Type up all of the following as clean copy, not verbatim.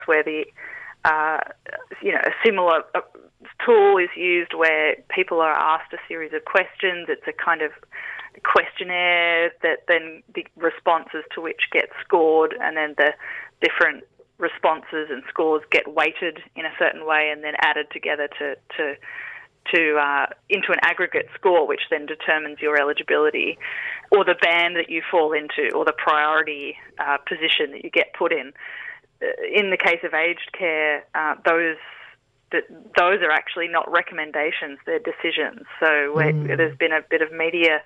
where a similar tool is used where people are asked a series of questions. It's a kind of questionnaire that then the responses to which get scored, and then the different responses and scores get weighted in a certain way and then added together to into an aggregate score, which then determines your eligibility or the band that you fall into or the priority position that you get put in. In the case of aged care, those are actually not recommendations; they're decisions. So there's been a bit of media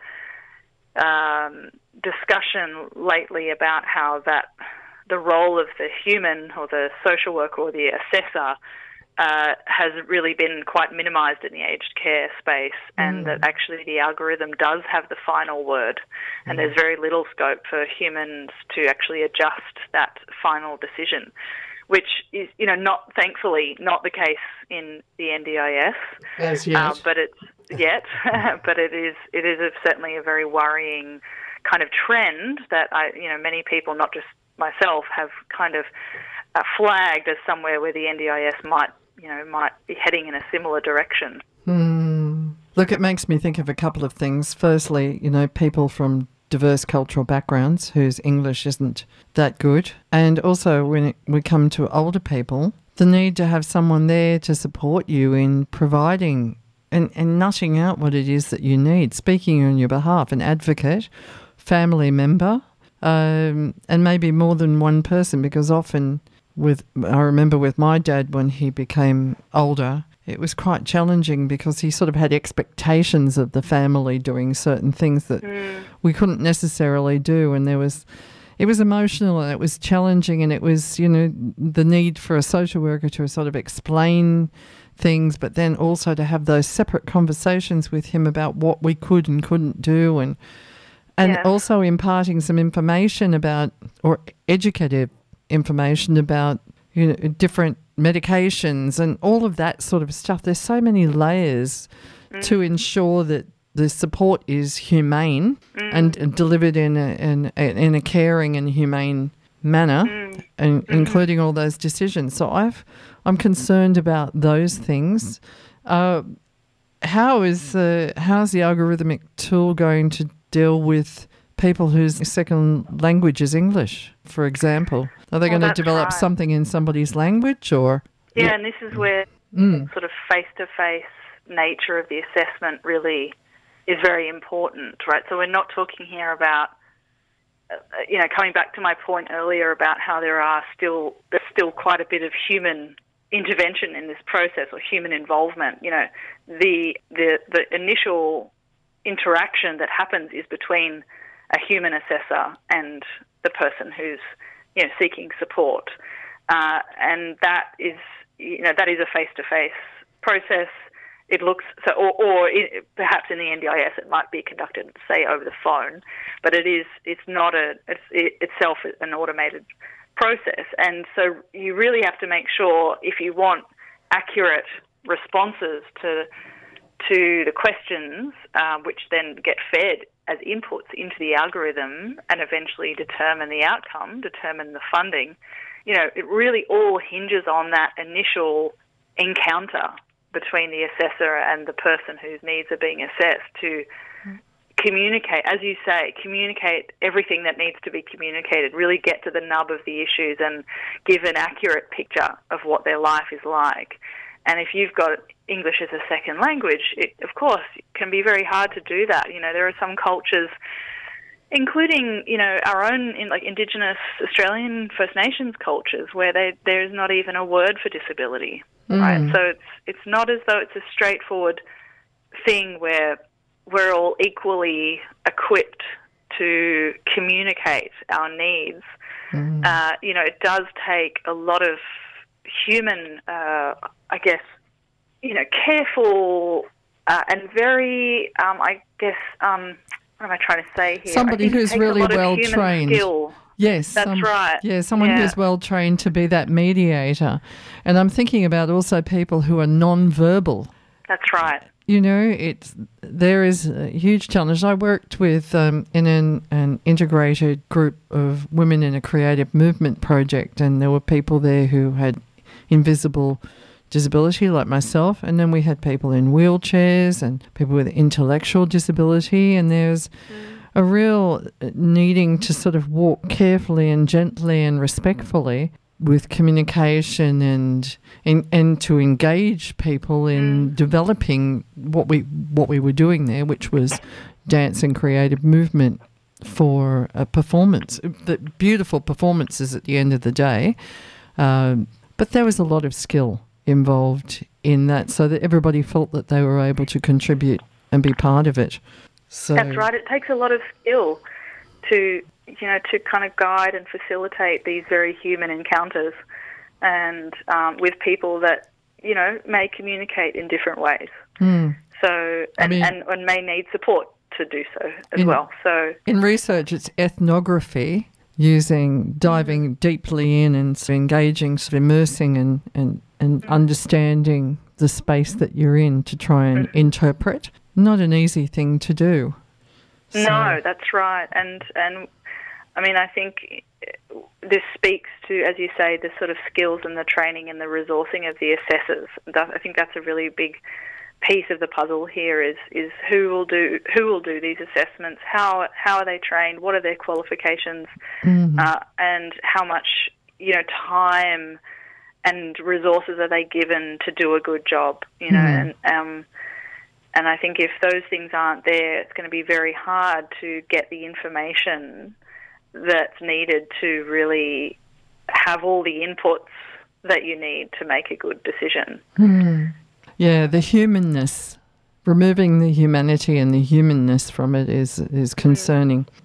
discussion lately about how that the role of the human or the social worker or the assessor has really been quite minimised in the aged care space, and that actually the algorithm does have the final word, and there's very little scope for humans to actually adjust that final decision, which is, thankfully not the case in the NDIS. As yet. But it is certainly a very worrying kind of trend that many people, not just myself, have kind of flagged as somewhere where the NDIS might be heading in a similar direction. Look, it makes me think of a couple of things. Firstly, people from diverse cultural backgrounds whose English isn't that good. And also when we come to older people, the need to have someone there to support you in providing and nutting out what it is that you need, speaking on your behalf, an advocate, family member, and maybe more than one person, because often I remember with my dad when he became older, it was quite challenging because he sort of had expectations of the family doing certain things that we couldn't necessarily do, and it was emotional and it was challenging, and it was, the need for a social worker to sort of explain things, but then also to have those separate conversations with him about what we could and couldn't do, and also imparting some information about, or educative information about, different medications and all of that sort of stuff. There's so many layers to ensure that the support is humane and delivered in a caring and humane manner, and including all those decisions. So I'm concerned about those things. How's the algorithmic tool going to deal with people whose second language is English, for example? Are they going to develop something in somebody's language, or? Yeah, and this is where sort of face-to-face nature of the assessment really is very important, right? So we're not talking here about, coming back to my point earlier about how there's still quite a bit of human intervention in this process, or human involvement. The initial interaction that happens is between a human assessor and the person who's seeking support, and that is a face-to-face process. It looks so, or perhaps in the NDIS it might be conducted, say, over the phone, but it's itself an automated process, and so you really have to make sure, if you want accurate responses to the questions, which then get fed as inputs into the algorithm and eventually determine the outcome, determine the funding, it really all hinges on that initial encounter between the assessor and the person whose needs are being assessed to communicate, as you say, communicate everything that needs to be communicated, really get to the nub of the issues and give an accurate picture of what their life is like. And if you've got English as a second language, it, of course, can be very hard to do that. There are some cultures, including, our own Indigenous Australian First Nations cultures, where there's not even a word for disability, right? So it's not as though it's a straightforward thing where we're all equally equipped to communicate our needs. It does take a lot of human, careful and very, what am I trying to say here? Somebody who's really well trained. Skill. Yes, that's right. Yeah, someone who's well trained to be that mediator. And I'm thinking about also people who are non-verbal. That's right. You know, there is a huge challenge. I worked with in an integrated group of women in a creative movement project, and there were people there who had invisible disability like myself, and then we had people in wheelchairs and people with intellectual disability, and there's a real needing to sort of walk carefully and gently and respectfully with communication and to engage people in developing what we were doing there, which was dance and creative movement for a performance. The beautiful performances at the end of the day, but there was a lot of skill involved in that, so that everybody felt that they were able to contribute and be part of it. So that's right. It takes a lot of skill to kind of guide and facilitate these very human encounters, and with people that may communicate in different ways. So and may need support to do so as well. So in research, it's ethnography, diving deeply in and engaging, sort of immersing and understanding the space that you're in to try and interpret. Not an easy thing to do. So. No, that's right. And I mean, I think this speaks to, as you say, the sort of skills and the training and the resourcing of the assessors. I think that's a really big piece of the puzzle here is who will do these assessments, how are they trained, what are their qualifications, and how much time and resources are they given to do a good job, and I think if those things aren't there, it's going to be very hard to get the information that's needed to really have all the inputs that you need to make a good decision. Yeah, the humanness, removing the humanity and the humanness from it is concerning.